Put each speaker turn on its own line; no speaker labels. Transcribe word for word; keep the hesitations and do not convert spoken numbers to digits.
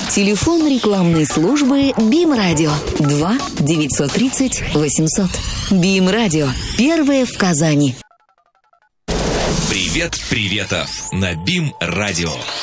Телефон рекламной службы БИМ Радио два девятьсот тридцать восемьсот. БИМ Радио. Первое в Казани.
Привет, приветов на БИМ Радио.